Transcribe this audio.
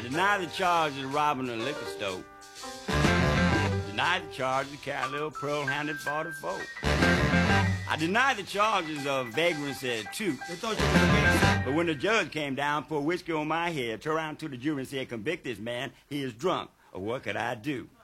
deny the charges of robbing a liquor store. Deny the charges of carrying a little pearl-handled 44. I deny the charges of vagrancy too. They thought you was a gangster. But when the judge came down, poured whiskey on my head, turned around to the jury and said, convict this man, he is drunk. Or what could I do?